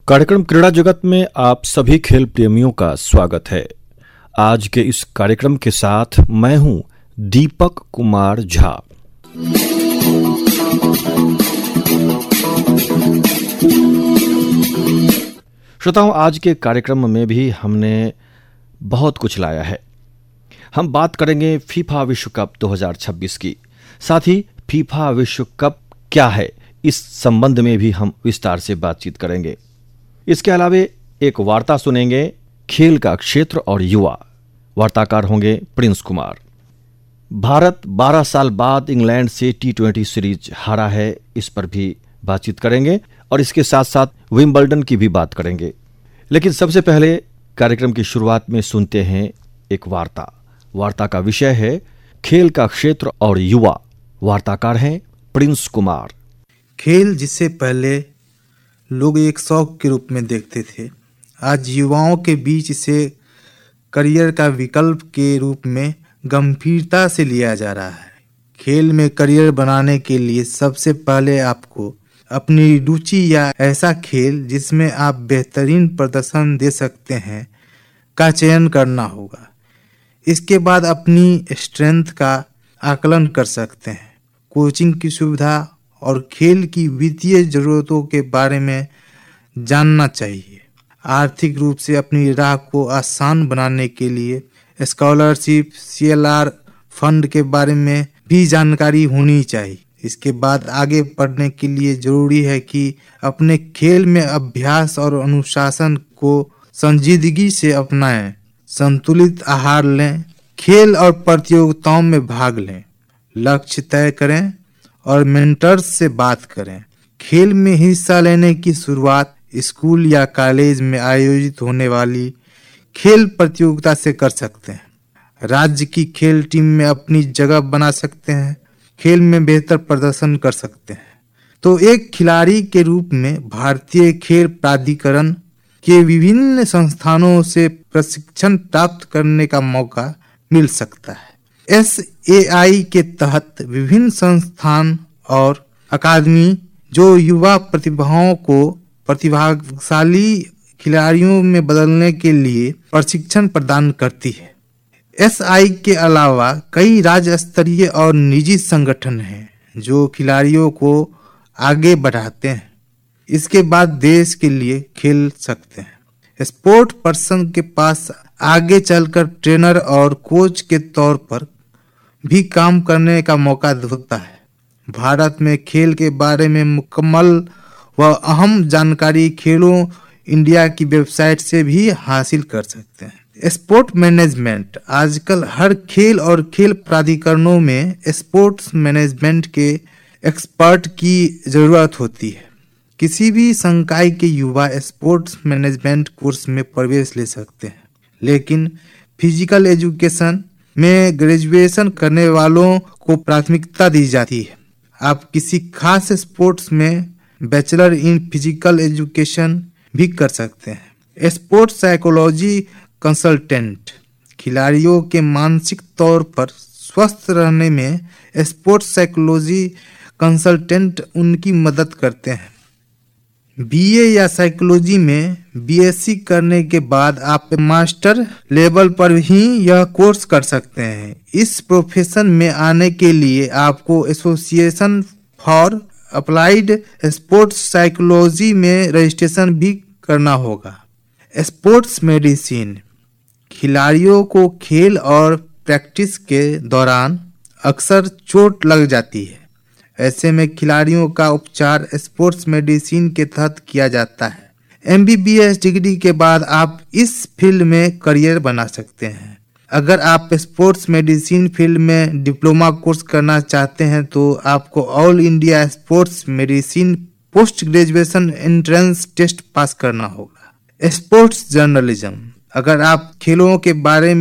कार्यक्रम क्रीड़ा जगत में आप सभी खेल प्रेमियों का स्वागत है। आज के इस कार्यक्रम के साथ मैं हूं दीपक कुमार झा। श्रोताओं, आज के कार्यक्रम में भी हमने बहुत कुछ लाया है। हम बात करेंगे फीफा विश्व कप 2026 की, साथ ही फीफा विश्व कप क्या है इस संबंध में भी हम विस्तार से बातचीत करेंगे। इसके अलावा एक वार्ता सुनेंगे, खेल का क्षेत्र और युवा। वार्ताकार होंगे प्रिंस कुमार। भारत 12 साल बाद इंग्लैंड से T20 सीरीज हारा है, इस पर भी बातचीत करेंगे और इसके साथ साथ विंबलडन की भी बात करेंगे। लेकिन सबसे पहले कार्यक्रम की शुरुआत में सुनते हैं एक वार्ता। वार्ता का विषय है खेल का क्षेत्र और युवा। वार्ताकार हैं प्रिंस कुमार। खेल जिसे पहले लोग एक शौक के रूप में देखते थे, आज युवाओं के बीच इसे करियर का विकल्प के रूप में गंभीरता से लिया जा रहा है। खेल में करियर बनाने के लिए सबसे पहले आपको अपनी रुचि या ऐसा खेल जिसमें आप बेहतरीन प्रदर्शन दे सकते हैं का चयन करना होगा। इसके बाद अपनी स्ट्रेंथ का आकलन कर सकते हैं, कोचिंग की सुविधा और खेल की वित्तीय जरूरतों के बारे में जानना चाहिए। आर्थिक रूप से अपनी राह को आसान बनाने के लिए स्कॉलरशिप, CLR फंड के बारे में भी जानकारी होनी चाहिए। इसके बाद आगे बढ़ने के लिए जरूरी है कि अपने खेल में अभ्यास और अनुशासन को संजीदगी से अपनाएं, संतुलित आहार लें, खेल और प्रतियोगिताओं में भाग लें, लक्ष्य तय करें और मेंटर्स से बात करें। खेल में हिस्सा लेने की शुरुआत स्कूल या कॉलेज में आयोजित होने वाली खेल प्रतियोगिता से कर सकते हैं। राज्य की खेल टीम में अपनी जगह बना सकते हैं, खेल में बेहतर प्रदर्शन कर सकते हैं। तो एक खिलाड़ी के रूप में भारतीय खेल प्राधिकरण के विभिन्न संस्थानों से प्रशिक्षण प्राप्त करने का मौका मिल सकता है। SAI के तहत विभिन्न संस्थान और अकादमी जो युवा प्रतिभाओं को प्रतिभाशाली खिलाड़ियों में बदलने के लिए प्रशिक्षण प्रदान करती है। SI के अलावा कई राज्य स्तरीय और निजी संगठन हैं जो खिलाड़ियों को आगे बढ़ाते हैं, इसके बाद देश के लिए खेल सकते हैं। स्पोर्ट पर्सन के पास आगे चलकर ट्रेनर और कोच के तौर पर भी काम करने का मौका होता है। भारत में खेल के बारे में मुकम्मल व अहम जानकारी खेलो इंडिया की वेबसाइट से भी हासिल कर सकते हैं। स्पोर्ट मैनेजमेंट, आजकल हर खेल और खेल प्राधिकरणों में स्पोर्ट्स मैनेजमेंट के एक्सपर्ट की जरूरत होती है। किसी भी संकाय के युवा स्पोर्ट्स मैनेजमेंट कोर्स में प्रवेश ले सकते हैं, लेकिन फिजिकल एजुकेशन में ग्रेजुएशन करने वालों को प्राथमिकता दी जाती है। आप किसी खास स्पोर्ट्स में बैचलर इन फिजिकल एजुकेशन भी कर सकते हैं। स्पोर्ट्स साइकोलॉजी कंसल्टेंट, खिलाड़ियों के मानसिक तौर पर स्वस्थ रहने में स्पोर्ट्स साइकोलॉजी कंसल्टेंट उनकी मदद करते हैं। BA या साइकोलॉजी में BSc करने के बाद आप मास्टर लेवल पर ही यह कोर्स कर सकते हैं। इस प्रोफेशन में आने के लिए आपको association for applied sports psychology में रजिस्ट्रेशन भी करना होगा। स्पोर्ट्स मेडिसिन, खिलाड़ियों को खेल और प्रैक्टिस के दौरान अक्सर चोट लग जाती है। ऐसे में खिलाड़ियों का उपचार स्पोर्ट्स मेडिसिन के तहत किया जाता है। MBBS डिग्री के बाद आप इस फील्ड में करियर बना सकते हैं। अगर आप स्पोर्ट्स मेडिसिन फील्ड में डिप्लोमा कोर्स करना चाहते हैं तो आपको all India sports medicine post graduation entrance test pass करना होगा। स्पोर्ट्स जर्नलिज्म, अगर आप खेलों के बारे में